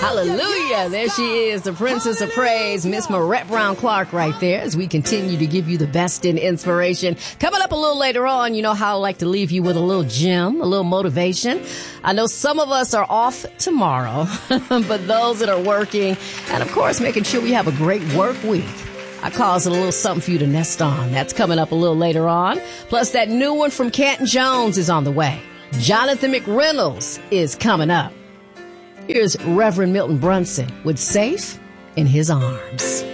Hallelujah. There she is, the Princess of Praise, Miss Marette Brown Clark right there, as we continue to give you the best in inspiration. Coming up a little later on, you know how I like to leave you with a little gem, a little motivation. I know some of us are off tomorrow, but those that are working, and of course, making sure we have a great work week. I calls it a little something for you to nest on. That's coming up a little later on. Plus, that new one from Canton Jones is on the way. Jonathan McReynolds is coming up. Here's Reverend Milton Brunson with Safe in His Arms.